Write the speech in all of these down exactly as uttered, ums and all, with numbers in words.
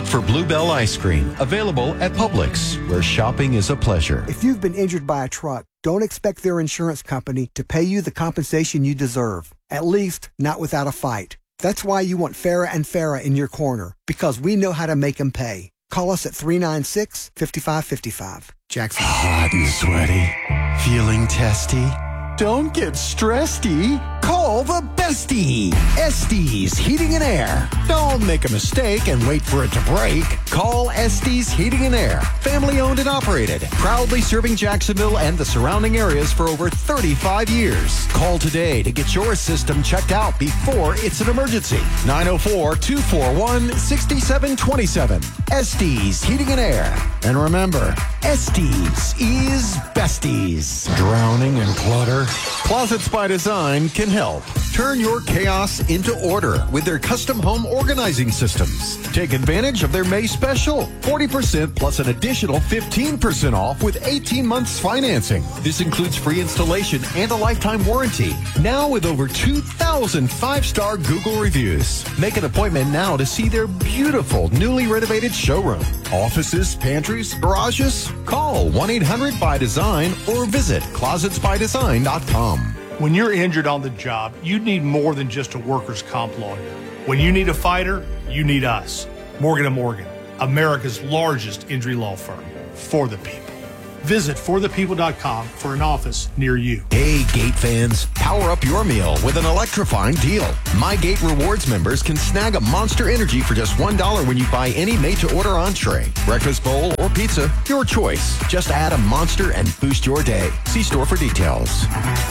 look for Bluebell Ice Cream, available at Publix, where shopping is a pleasure. If you've been injured by a truck, don't expect their insurance company to pay you the compensation you deserve. At least, not without a fight. That's why you want Farah and Farah in your corner, because we know how to make them pay. Call us at three nine six, five five five five. Jackson. Hot and sweaty. Feeling testy? Don't get stressedy. Call the bestie. Estes Heating and Air. Don't make a mistake and wait for it to break. Call Estes Heating and Air. Family owned and operated. Proudly serving Jacksonville and the surrounding areas for over thirty-five years. Call today to get your system checked out before it's an emergency. nine oh four, two four one, six seven two seven. Estes Heating and Air. And remember, Estes is besties. Drowning in clutter? Closets by Design can help. Turn your chaos into order with their custom home organizing systems. Take advantage of their May special. forty percent plus an additional fifteen percent off with eighteen months financing. This includes free installation and a lifetime warranty. Now with over two thousand five-star Google reviews. Make an appointment now to see their beautiful newly renovated showroom. Offices, pantries, garages? Call one eight hundred by design or visit closets by design dot com. When you're injured on the job, you need more than just a workers' comp lawyer. When you need a fighter, you need us. Morgan and Morgan, America's largest injury law firm. For the people. Visit for the people dot com for an office near you. Hey, Gate fans, power up your meal with an electrifying deal. My Gate Rewards members can snag a Monster Energy for just one dollar when you buy any made-to-order entree, breakfast bowl, or pizza. Your choice. Just add a Monster and boost your day. See store for details.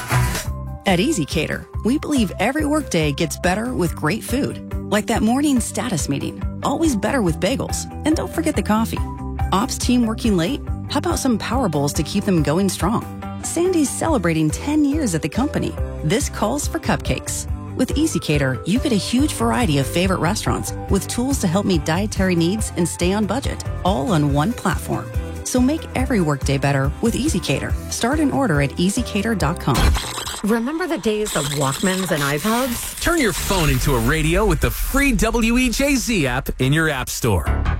At EasyCater, we believe every workday gets better with great food. Like that morning status meeting. Always better with bagels. And don't forget the coffee. Ops team working late? How about some Power Bowls to keep them going strong? Sandy's celebrating ten years at the company. This calls for cupcakes. With EasyCater, you get a huge variety of favorite restaurants with tools to help meet dietary needs and stay on budget, all on one platform. So make every workday better with EasyCater. Start an order at easy cater dot com. Remember the days of Walkmans and iPods? Turn your phone into a radio with the free W E J Z app in your app store.